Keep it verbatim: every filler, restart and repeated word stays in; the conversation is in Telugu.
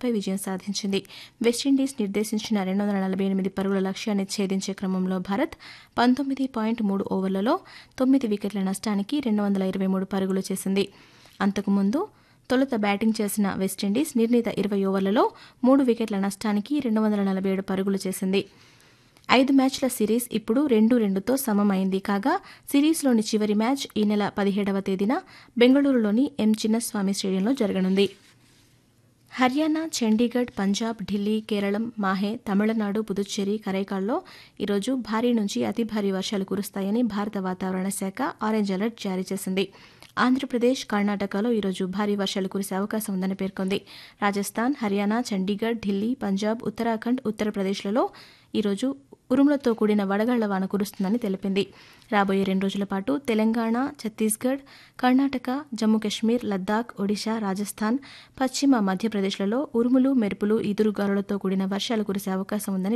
భారత్పై విజయం సాధించింది. వెస్టిండీస్ నిర్దేశించిన రెండు వందల నలభై ఎనిమిది పరుగుల లక్ష్యాన్ని ఛేదించే క్రమంలో భారత్ పంతొమ్మిది పాయింట్ మూడు ఓవర్లలో తొమ్మిది వికెట్ల నష్టానికి రెండు వందల ఇరవై మూడు పరుగులు చేసింది. అంతకుముందు తొలుత బ్యాటింగ్ చేసిన వెస్టిండీస్ నిర్ణీత ఇరవై ఓవర్లలో మూడు వికెట్ల నష్టానికి రెండు వందల నలభై ఏడు పరుగులు చేసింది. ఐదు మ్యాచ్ల సిరీస్ ఇప్పుడు రెండు రెండుతో సమమైంది. కాగా సిరీస్లోని చివరి మ్యాచ్ ఈ నెల పదిహేడవ తేదీన బెంగళూరులోని ఎం చిన్నస్వామి స్టేడియంలో జరగనుంది. హర్యానా, చండీగఢ్, పంజాబ్, ఢిల్లీ, కేరళం, మాహే, తమిళనాడు, పుదుచ్చేరి, కరైకాల్లో ఈరోజు భారీ నుంచి అతి భారీ వర్షాలు కురుస్తాయని భారత వాతావరణ శాఖ ఆరెంజ్ అలర్ట్ జారీ చేసింది. ఆంధ్రప్రదేశ్, కర్ణాటకలో ఈరోజు భారీ వర్షాలు కురిసే అవకాశం ఉందని పేర్కొంది. రాజస్థాన్, హర్యానా, చండీగఢ్, ఢిల్లీ, పంజాబ్, ఉత్తరాఖండ్, ఉత్తరప్రదేశ్లలో ఈరోజు ఉరుములతో కూడిన వడగళ్ల వాన కురుస్తుందని తెలిపింది. రాబోయే రెండు రోజుల పాటు తెలంగాణ, ఛత్తీస్గఢ్, కర్ణాటక, జమ్మూ కశ్మీర్, లద్దాఖ్, ఒడిశా, రాజస్థాన్, పశ్చిమ మధ్యప్రదేశ్లలో ఉరుములు, మెరుపులు, ఈదురుగాలులతో కూడిన వర్షాలు కురిసే అవకాశం ఉందని